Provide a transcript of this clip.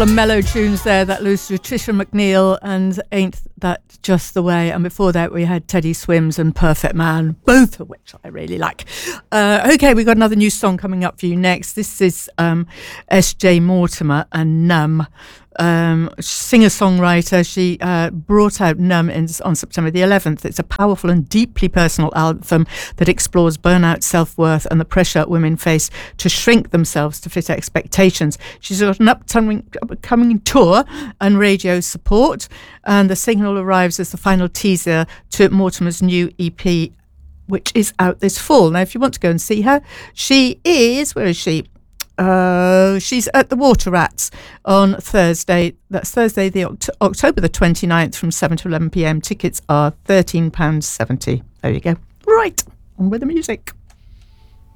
The mellow tunes there that loose to Trisha McNeil and Ain't That Just the Way, and before that we had Teddy Swims and Perfect Man, both of which I really like. Okay, we've got another new song coming up for you next. This is S.J. Mortimer and Numb. Singer-songwriter. She brought out Numb on September the 11th. It's a powerful and deeply personal album that explores burnout, self-worth and the pressure women face to shrink themselves to fit expectations. She's got an upcoming tour and radio support, and the single arrives as the final teaser to Mortimer's new EP, which is out this fall. Now, if you want to go and see her, she is, where is she? She's at the Water Rats on Thursday. That's Thursday, the October the 29th from 7 to 11 p.m. Tickets are £13.70. There you go. Right, on with the music.